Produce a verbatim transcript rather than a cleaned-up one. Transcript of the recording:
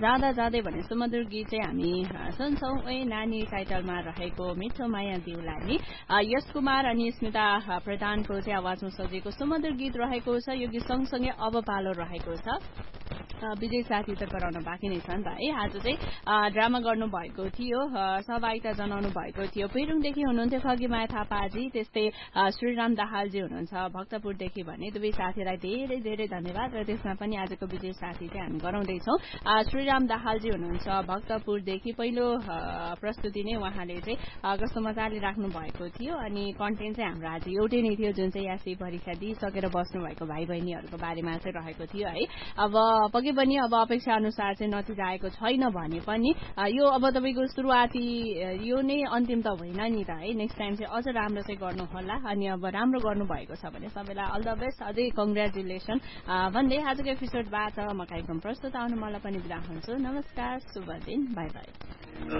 जाँदा जाँदै भने सुमधुर गीत चाहिँ हामी सुन्छौँ ए नानी टाइटलमा रहेको मिठो माया दिउलानी यश कुमार अनि स्मिता प्रधानको चाहिँ आवाजमा सजिएको सुमधुर गीत रहेको छ। यो गीत सँगसँगै अब पालो रहेको छ विजय साथी त गराउन बाँकी नै छ नि त है। आज चाहिँ ड्रामा गर्नु भएको थियो, सहभागिता जनाउनु भएको थियो। पेरुङदेखि हुनुहुन्थ्यो खगीमाया थापाजी, त्यस्तै श्रीराम दाहालजी हुनुहुन्छ भक्तपुरदेखि भने दुवै साथीलाई धेरै धेरै धन्यवाद। र त्यसमा पनि आजको विजय साथी चाहिँ हामी गराउँदैछौँ। श्रीराम दाहालजी हुनुहुन्छ भक्तपुरदेखि। पहिलो प्रस्तुति नै उहाँले चाहिँ कस्तो मजाले राख्नु भएको थियो अनि कन्टेन्ट चाहिँ हाम्रो आज एउटै नै थियो, जुन चाहिँ यासी परीक्षा दिइसकेर बस्नु भएको भाइ बहिनीहरूको बारेमा चाहिँ रहेको थियो है। अब पक्कै पनि अब अपेक्षा अनुसार चाहिँ नतिजा आएको छैन भने पनि यो अब तपाईँको सुरुवाती यो नै अन्तिम त होइन नि त है। नेक्स्ट टाइम चाहिँ अझ राम्रो चाहिँ गर्नु होला अनि अब राम्रो गर्नु भएको छ भने सबैलाई अल द बेस्ट, अझै कङ्ग्रेचुलेसन भन्दै आजको एपिसोडबाट म कार्यक्रम प्रस्तुत आउनु मलाई पनि बिदा हुन्छु। नमस्कार, शुभ दिन, बाई बाई।